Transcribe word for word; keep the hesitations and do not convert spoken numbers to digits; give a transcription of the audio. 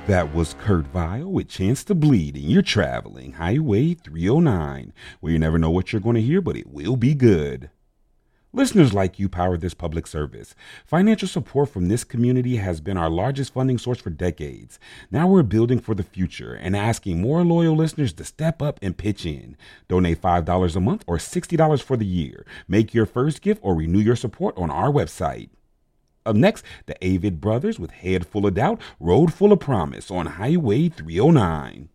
That was Kurt Vile with Chance to Bleed, and you're traveling Highway three oh nine, where you never know what you're going to hear, but it will be good. Listeners like you power this public service. Financial support from this community has been our largest funding source for decades. Now we're building for the future and asking more loyal listeners to step up and pitch in. Donate five dollars a month or sixty dollars for the year. Make your first gift or renew your support on our website. Up next, the Avid Brothers with Head Full of Doubt, Road Full of Promise on Highway three oh nine.